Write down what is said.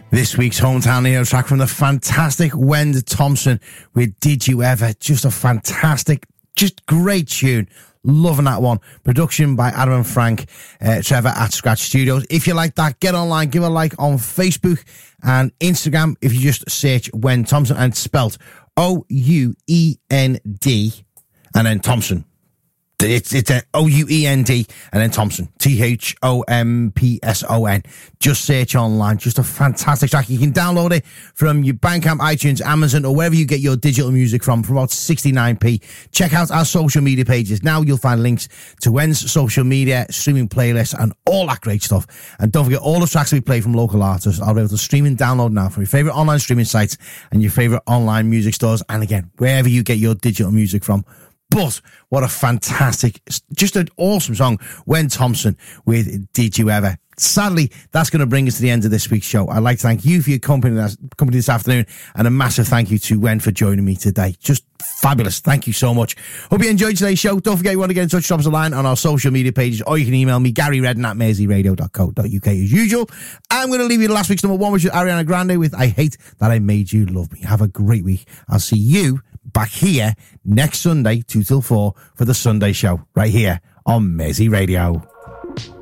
This week's Hometown Hero track from the fantastic Wen Thompson with Did You Ever? Just a fantastic, just great tune. Loving that one. Production by Adam and Frank, Trevor at Scratch Studios. If you like that, get online, give a like on Facebook and Instagram. If you just search Wen Thompson, and it's spelt O-U-E-N-D and then Thompson. It's O-U-E-N-D and then Thompson. Thompson. Just search online. Just a fantastic track. You can download it from your Bandcamp, iTunes, Amazon, or wherever you get your digital music from about 69p. Check out our social media pages. Now you'll find links to Wen's social media, streaming playlists, and all that great stuff. And don't forget, all the tracks we play from local artists are able to stream and download now from your favourite online streaming sites and your favourite online music stores. And again, wherever you get your digital music from. But what a fantastic, just an awesome song, Wen Thompson with Did You Ever? Sadly, that's going to bring us to the end of this week's show. I'd like to thank you for your company this afternoon, and a massive thank you to Wen for joining me today. Just fabulous. Thank you so much. Hope you enjoyed today's show. Don't forget, you want to get in touch, drop us a line on our social media pages, or you can email me, GaryRedden@merseyradio.co.uk as usual. I'm going to leave you to last week's number one, which is Ariana Grande with I Hate That I Made You Love Me. Have a great week. I'll see you back here next Sunday, 2 till 4, for the Sunday show, right here on Mersey Radio.